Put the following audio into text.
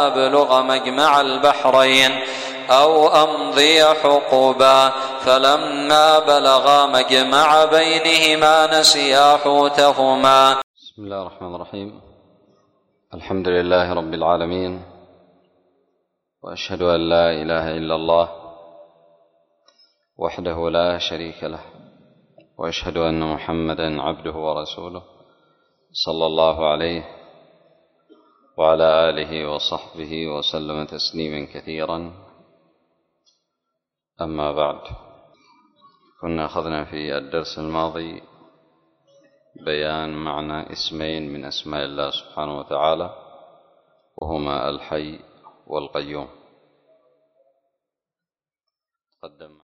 أبلغ مجمع البحرين أو أمضي حقبا، فلما بلغا مجمع بينهما نسيا حوتهما. بسم الله الرحمن الرحيم. الحمد لله رب العالمين، وأشهد أن لا إله إلا الله وحده لا شريك له، وأشهد أن محمدا عبده ورسوله صلى الله عليه وعلى آله وصحبه وسلم تسليما كثيرا. أما بعد، كنا أخذنا في الدرس الماضي بيان معنى اسمين من أسماء الله سبحانه وتعالى، وهما الحي والقيوم. تقدم